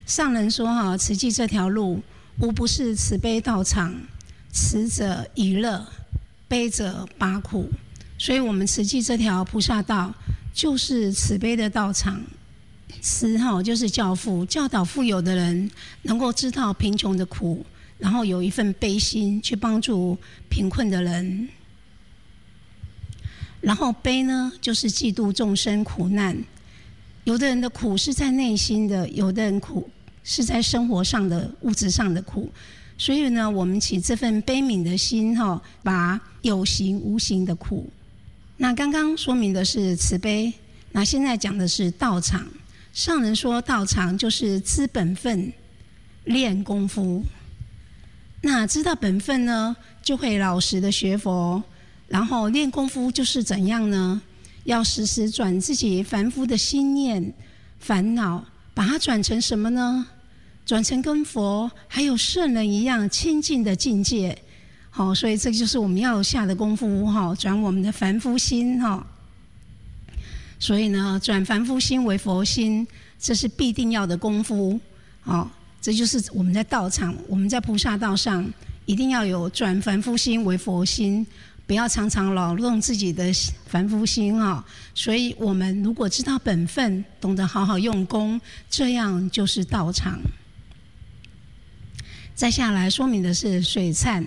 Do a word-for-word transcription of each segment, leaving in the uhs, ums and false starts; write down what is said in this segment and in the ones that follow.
上人说哈，慈济这条路无不是慈悲道场，慈者一乐，悲者拔苦。所以我们慈济这条菩萨道就是慈悲的道场。慈哈就是教父，教导富有的人能够知道贫穷的苦，然后有一份悲心去帮助贫困的人。然后悲呢，就是嫉妒众生苦难。有的人的苦是在内心的，有的人苦是在生活上的、物质上的苦。所以呢，我们起这份悲悯的心哈，把有形无形的苦。那刚刚说明的是慈悲，那现在讲的是道场。上人说道场就是知本分，练功夫。那知道本分呢，就会老实的学佛，然后练功夫就是怎样呢？要时时转自己凡夫的心念、烦恼，把它转成什么呢？转成跟佛还有圣人一样亲近的境界。好，所以这就是我们要下的功夫哈，转我们的凡夫心哈。所以呢，转凡夫心为佛心，这是必定要的功夫。好，这就是我们在道场，我们在菩萨道上，一定要有转凡夫心为佛心，不要常常劳动自己的凡夫心哈。所以我们如果知道本分，懂得好好用功，这样就是道场。再下来说明的是水忏。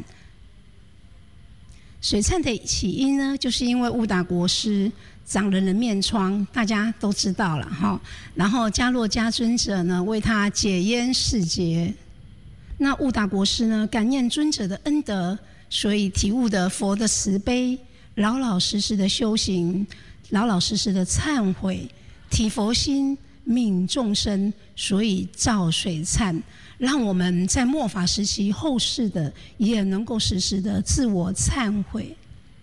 水忏的起因呢，就是因为悟达国师长了人面疮，大家都知道了哈。然后迦洛迦尊者呢，为他解冤释结。那悟达国师呢，感念尊者的恩德，所以体悟的佛的慈悲，老老实实的修行，老老实实的忏悔，体佛心，悯众生，所以造水忏。让我们在末法时期后世的也能够时时的自我忏悔。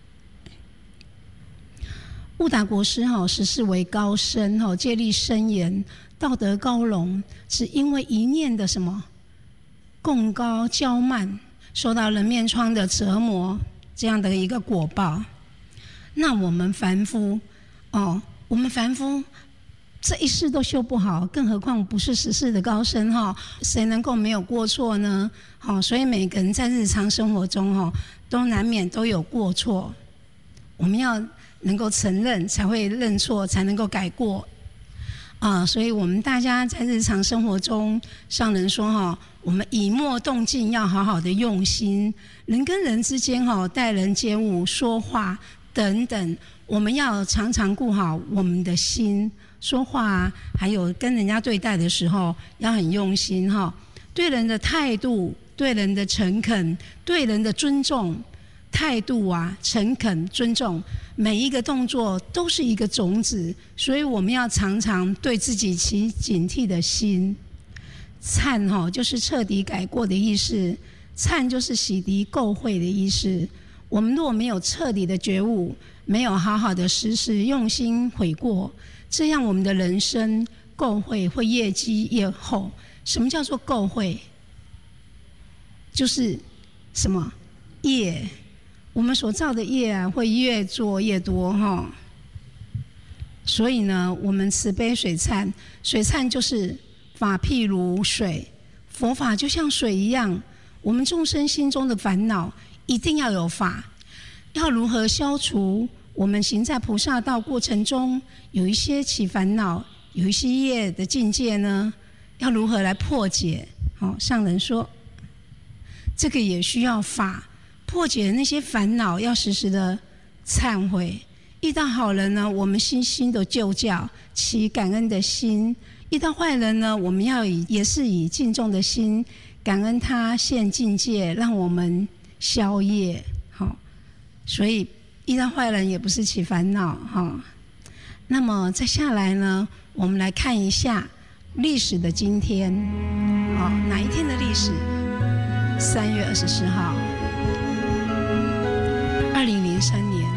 悟达国师哈，实世为高深哈，戒律森严，道德高隆，只因为一念的什么贡高骄慢，受到人面疮的折磨，这样的一个果报。那我们凡夫哦，我们凡夫这一世都修不好，更何况不是十世的高僧哈，谁能够没有过错呢？好，所以每个人在日常生活中哈，都难免都有过错。我们要能够承认，才会认错，才能够改过啊。所以我们大家在日常生活中，上人说哈，我们以默动静要好好的用心，人跟人之间哈，待人接物、说话等等，我们要常常顾好我们的心。说话还有跟人家对待的时候要很用心哈，对人的态度、对人的诚恳、对人的尊重，态度啊、诚恳、尊重，每一个动作都是一个种子，所以我们要常常对自己起警惕的心。忏哈就是彻底改过的意思，忏就是洗涤垢秽的意思。我们如果没有彻底的觉悟，没有好好的时时用心悔过，这样我们的人生垢秽会越积越厚。什么叫做垢秽？就是什么业，我们所造的业啊，会越做越多哈。所以呢，我们慈悲水忏，水忏就是法譬如水，佛法就像水一样，我们众生心中的烦恼一定要有法。要如何消除？我们行在菩萨道过程中，有一些起烦恼，有一些业的境界呢，要如何来破解？好，上人说，这个也需要法，破解那些烦恼，要时时的忏悔。遇到好人呢，我们心心的救教，起感恩的心；遇到坏人呢，我们要以也是以敬重的心，感恩他现境界，让我们消业。好，所以遇到坏人也不是起烦恼哈。那么再下来呢，我们来看一下历史的今天，好，哪一天的历史？三月二十四号，二零零三年。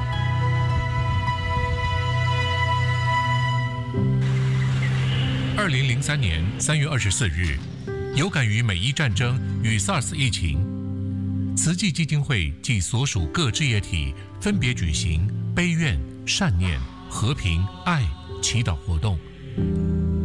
二零零三年三月二十四日，有感于美伊战争与 SARS 疫情，慈济基金会及所属各志业体分别举行悲愿、善念、和平、爱祈祷活动。